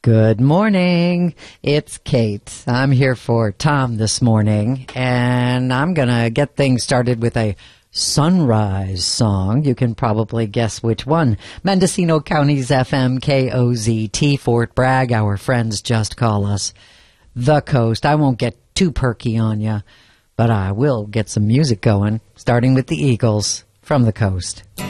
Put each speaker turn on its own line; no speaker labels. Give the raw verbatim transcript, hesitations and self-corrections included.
Good morning. It's Kate. I'm here for Tom this morning, and I'm going to get things started with a sunrise song. You can probably guess which one. Mendocino County's F M K O Z T, Fort Bragg. Our friends just call us The Coast. I won't get too perky on you, but I will get some music going, starting with the Eagles from the Coast.